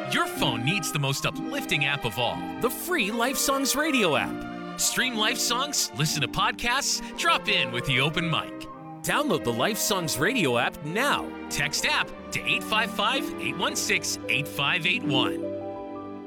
Your phone needs the most uplifting app of all, the free Life Songs radio app. Stream Life Songs, listen to podcasts, drop in with the open mic. Download the Life Songs radio app now. Text app to 855-816-8581.